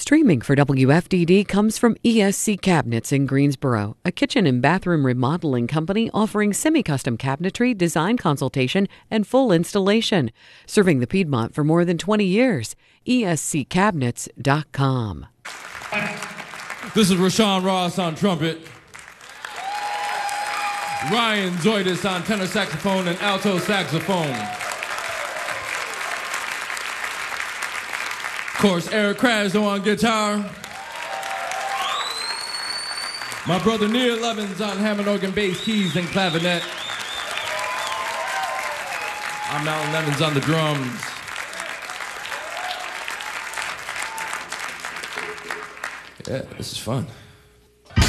Streaming for WFDD comes from ESC Cabinets in Greensboro, a kitchen and bathroom remodeling company offering semi-custom cabinetry, design consultation, and full installation. Serving the Piedmont for more than 20 years. ESCCabinets.com. This is Rashawn Ross on trumpet. Ryan Zoidis on tenor saxophone and alto saxophone. Of course, Eric Krasno on guitar. My brother Neil Evans on Hammond organ, bass, keys, and clavinet. I'm Alan Evans on the drums. Yeah, this is fun.